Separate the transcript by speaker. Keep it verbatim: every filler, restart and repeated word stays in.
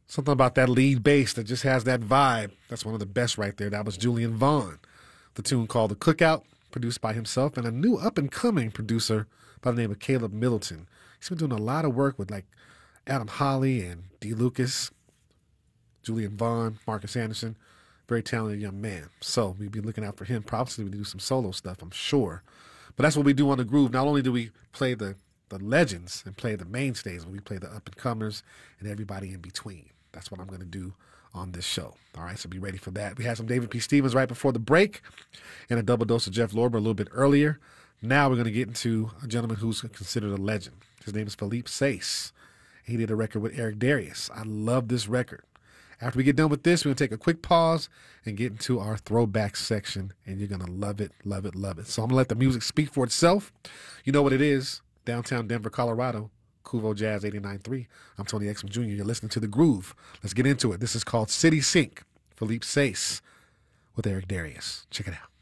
Speaker 1: Something about that lead bass that just has that vibe. That's one of the best right there. That was Julian Vaughn. The tune called The Cookout, produced by himself and a new up-and-coming producer by the name of Caleb Middleton. He's been doing a lot of work with like Adam Holly and D. Lucas, Julian Vaughn, Marcus Anderson. Very talented young man. So we'll be looking out for him. Probably we do some solo stuff, I'm sure. But that's what we do on The Groove. Not only do we play the, the legends and play the mainstays, but we play the up-and-comers and everybody in between. That's what I'm going to do on this show. All right, so be ready for that. We had some David P. Stevens right before the break and a double dose of Jeff Lorber a little bit earlier. Now we're going to get into a gentleman who's considered a legend. His name is Philippe Sace. He did a record with Eric Darius. I love this record. After we get done with this, we're going to take a quick pause and get into our throwback section, and you're going to love it, love it, love it. So I'm going to let the music speak for itself. You know what it is. Downtown Denver, Colorado. Kuvo Jazz eighty-nine point three. I'm Tony Exum Junior You're listening to The Groove. Let's get into it. This is called City Sink, Philippe Sace with Eric Darius. Check it out.